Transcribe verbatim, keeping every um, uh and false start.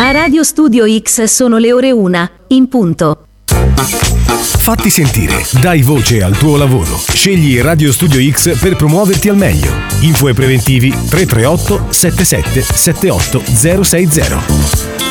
A Radio Studio X sono le ore una, in punto. Fatti sentire, dai voce al tuo lavoro. Scegli Radio Studio X per promuoverti al meglio. Info e preventivi tre tre otto sette sette sette otto zero sei zero.